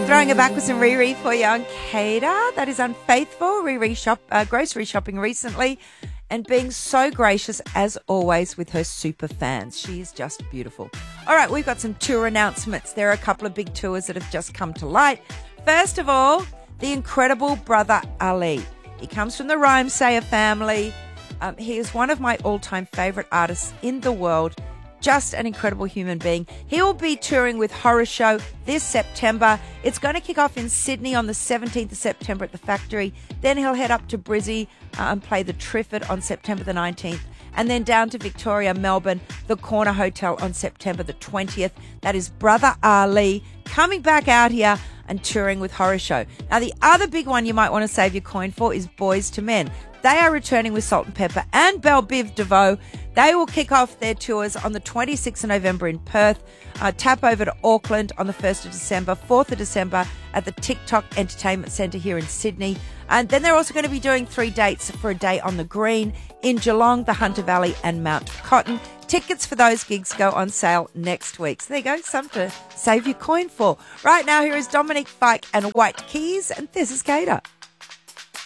Throwing it back with some Riri for you on Cater. That is Unfaithful. Riri grocery shopping recently and being so gracious as always with her super fans. She is just beautiful. All right, we've got some tour announcements. There are a couple of big tours that have just come to light. First of all, the incredible Brother Ali. He comes from the Rhymesayers family. He is one of my all-time favourite artists in the world. Just an incredible human being. He will be touring with Horror Show this September. It's going to kick off in Sydney on the 17th of September at the Factory. Then he'll head up to Brizzy and play the Triffid on September the 19th. And then down to Victoria, Melbourne, the Corner Hotel on September the 20th. That is Brother Ali coming back out here and touring with Horror Show. Now, the other big one you might want to save your coin for is Boys to Men. They are returning with Salt and Pepper and Belle Biv DeVoe. They will kick off their tours on the 26th of November in Perth, tap over to Auckland on the 1st of December, 4th of December at the TikTok Entertainment Centre here in Sydney. And then they're also going to be doing 3 dates for a day on the Green in Geelong, the Hunter Valley and Mount Cotton. Tickets for those gigs go on sale next week. So there you go, something to save your coin for. Right now, here is Dominic Fike and White Keys, and this is Cater.